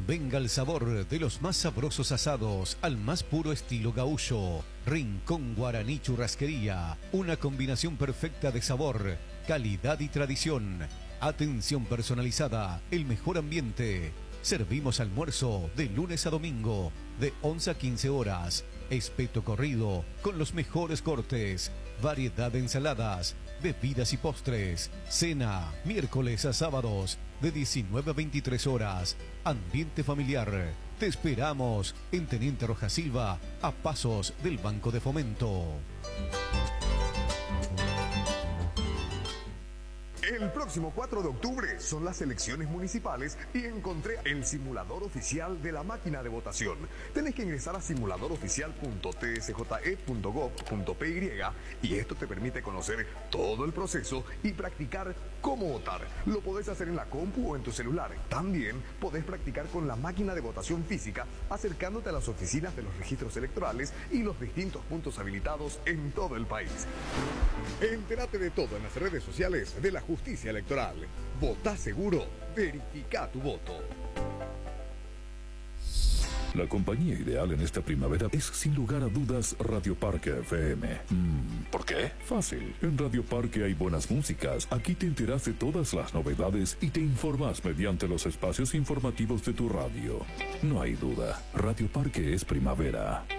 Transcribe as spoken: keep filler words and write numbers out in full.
Venga el sabor de los más sabrosos asados al más puro estilo gaúcho. Rincón Guaraní Churrasquería, una combinación perfecta de sabor, calidad y tradición. Atención personalizada, el mejor ambiente. Servimos almuerzo de lunes a domingo, de once a quince horas. Espeto corrido con los mejores cortes. Variedad de ensaladas, bebidas y postres. Cena, miércoles a sábados, de diecinueve a veintitrés horas. Ambiente familiar. Te esperamos en Teniente Rojas Silva, a pasos del Banco de Fomento. El próximo cuatro de octubre son las elecciones municipales y encontré el simulador oficial de la máquina de votación. Tenés que ingresar a simulador oficial punto t s j e punto gov punto p y y esto te permite conocer todo el proceso y practicar cómo votar. Lo podés hacer en la compu o en tu celular. También podés practicar con la máquina de votación física acercándote a las oficinas de los registros electorales y los distintos puntos habilitados en todo el país. Entérate de todo en las redes sociales de la Justicia Electoral. Votá seguro, verifica tu voto. La compañía ideal en esta primavera es sin lugar a dudas Radio Parque F M. Mm, ¿Por qué? Fácil. En Radio Parque hay buenas músicas. Aquí te enteras de todas las novedades y te informas mediante los espacios informativos de tu radio. No hay duda, Radio Parque es primavera.